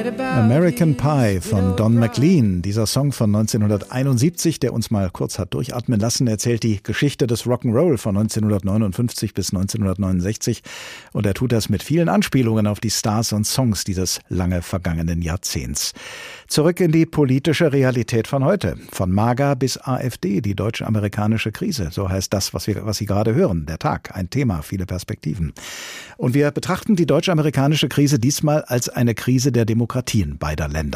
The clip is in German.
American Pie von Don McLean. Dieser Song von 1971, der uns mal kurz hat durchatmen lassen, erzählt die Geschichte des Rock'n'Roll von 1959 bis 1969. Und er tut das mit vielen Anspielungen auf die Stars und Songs dieses lange vergangenen Jahrzehnts. Zurück in die politische Realität von heute. Von MAGA bis AfD, die deutsch-amerikanische Krise. So heißt das, was Sie gerade hören. Der Tag, ein Thema, viele Perspektiven. Und wir betrachten die deutsch-amerikanische Krise diesmal als eine Krise der Demokratien beider Länder.